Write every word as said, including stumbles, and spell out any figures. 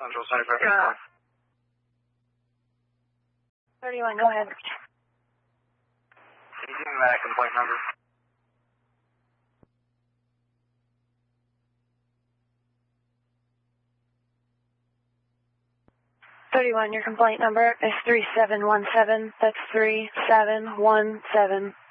Central seventy-five. Yeah. thirty-one, go ahead. Can you give me that complaint number? thirty-one, your complaint number is three seven one seven. That's three seven one seven.